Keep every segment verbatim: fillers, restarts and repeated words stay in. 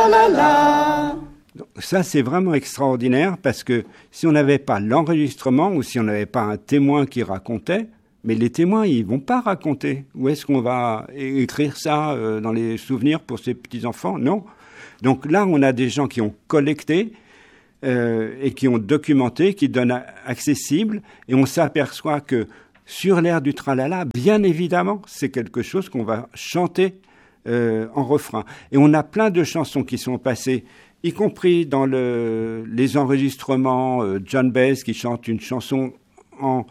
tra-la-la. Ça, c'est vraiment extraordinaire parce que si on n'avait pas l'enregistrement ou si on n'avait pas un témoin qui racontait, mais les témoins, ils vont pas raconter. Où est-ce qu'on va écrire ça euh, dans les souvenirs pour ces petits-enfants? Non. Donc là, on a des gens qui ont collecté euh, et qui ont documenté, qui donnent accessible, et on s'aperçoit que sur l'air du tralala, bien évidemment, c'est quelque chose qu'on va chanter euh, en refrain. Et on a plein de chansons qui sont passées, y compris dans le, les enregistrements, euh, John Baez qui chante une chanson en...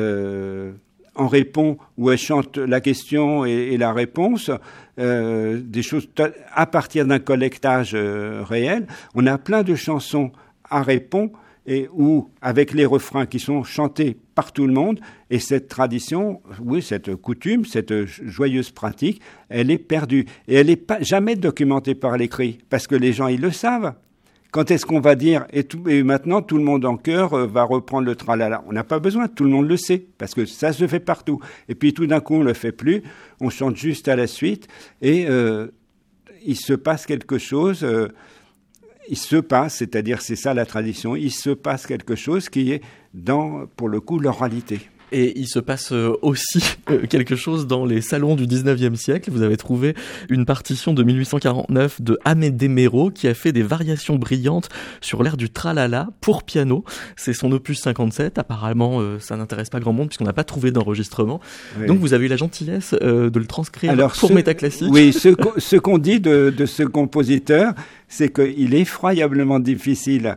Euh, en répond, où elle chante la question et, et la réponse, euh, des choses t- à partir d'un collectage euh, réel. On a plein de chansons à répondre et où, avec les refrains qui sont chantés par tout le monde, et cette tradition, oui, cette coutume, cette joyeuse pratique, elle est perdue. Et elle n'est pas jamais documentée par l'écrit, parce que les gens, ils le savent. Quand est-ce qu'on va dire et, tout, et maintenant tout le monde en chœur euh, va reprendre le tralala? On n'a pas besoin, tout le monde le sait, parce que ça se fait partout. Et puis tout d'un coup on le fait plus, on chante juste à la suite et euh, il se passe quelque chose. Euh, il se passe, c'est-à-dire c'est ça la tradition. Il se passe quelque chose qui est dans, pour le coup, l'oralité. Et il se passe aussi quelque chose dans les salons du dix-neuvième siècle. Vous avez trouvé une partition de mille huit cent quarante-neuf de Amédée Méraud qui a fait des variations brillantes sur l'air du tralala pour piano. C'est son opus cinquante-sept. Apparemment, euh, ça n'intéresse pas grand monde puisqu'on n'a pas trouvé d'enregistrement. Oui. Donc vous avez eu la gentillesse euh, de le transcrire Alors, pour ce, Métaclassique. Oui, ce, ce qu'on dit de, de ce compositeur, c'est qu'il est effroyablement difficile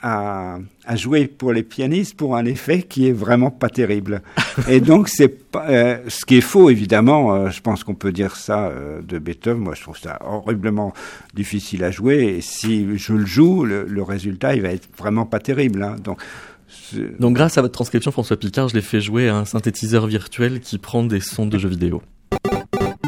À, à jouer pour les pianistes pour un effet qui est vraiment pas terrible. Et donc c'est pas, euh, ce qui est faux évidemment. Euh, je pense qu'on peut dire ça euh, de Beethoven. Moi, je trouve ça horriblement difficile à jouer. Et si je le joue, le, le résultat il va être vraiment pas terrible. Hein. Donc donc grâce à votre transcription, François Picard, je l'ai fait jouer à un synthétiseur virtuel qui prend des sons de jeux vidéo.